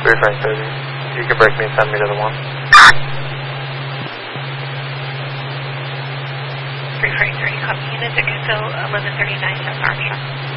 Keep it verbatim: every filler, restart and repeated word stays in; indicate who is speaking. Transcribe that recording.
Speaker 1: three five thirty. You can break me and send me to the one.
Speaker 2: three five thirty, copy. Units, it can still eleven thirty-nine South Armstrong.